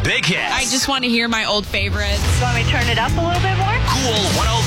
big hits. I just want to hear my old favorites. Want me to turn it up a little bit more? Cool 101.